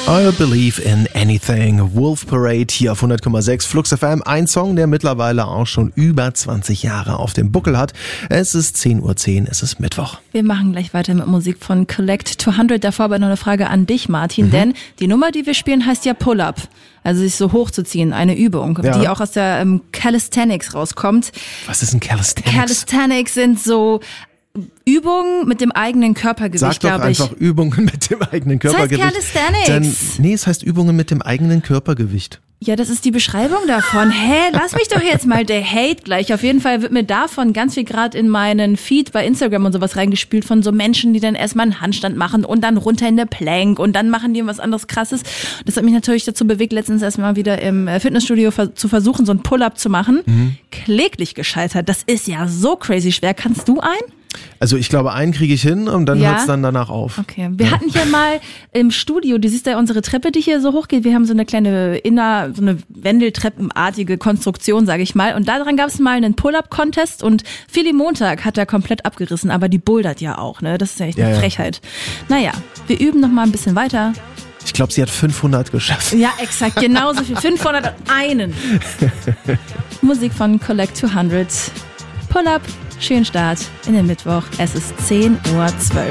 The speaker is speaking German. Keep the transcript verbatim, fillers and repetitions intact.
I believe in anything. Wolf Parade hier auf hundert Komma sechs Flux F M. Ein Song, der mittlerweile auch schon über zwanzig Jahre auf dem Buckel hat. Es ist zehn Uhr zehn, es ist Mittwoch. Wir machen gleich weiter mit Musik von Collect zweihundert. Davor aber noch eine Frage an dich, Martin. Mhm. Denn die Nummer, die wir spielen, heißt ja Pull-Up. Also sich so hochzuziehen, eine Übung, ja, die auch aus der ähm, Calisthenics rauskommt. Was ist ein Calisthenics? Calisthenics sind so Übungen mit dem eigenen Körpergewicht, glaube ich. Sag doch einfach Übungen mit dem eigenen Körpergewicht. Das heißt Calisthenics. Denn, nee, es heißt Übungen mit dem eigenen Körpergewicht. Ja, das ist die Beschreibung davon. Hä, lass mich doch jetzt mal, der Hate gleich. Auf jeden Fall wird mir davon ganz viel gerade in meinen Feed bei Instagram und sowas reingespült von so Menschen, die dann erstmal einen Handstand machen und dann runter in der Plank und dann machen die was anderes Krasses. Das hat mich natürlich dazu bewegt, letztens erstmal wieder im Fitnessstudio zu versuchen, so ein Pull-Up zu machen. Mhm. Kläglich gescheitert. Das ist ja so crazy schwer. Kannst du einen? Also ich glaube, einen kriege ich hin und dann ja? hört es dann danach auf. Okay. Wir ja. hatten hier mal im Studio, du siehst ja unsere Treppe, die hier so hochgeht, wir haben so eine kleine inner, so eine Wendeltreppenartige Konstruktion, sage ich mal. Und daran gab es mal einen Pull-Up-Contest und Philly Montag hat er komplett abgerissen, aber die bouldert ja auch, ne? Das ist ja echt eine ja, Frechheit. Ja. Naja, wir üben noch mal ein bisschen weiter. Ich glaube, sie hat fünfhundert geschafft. Ja, exakt, genauso viel. fünfhunderteins. Musik von Collect zweihundert. Pull-Up. Schönen Start in den Mittwoch. Es ist zehn Uhr zwölf.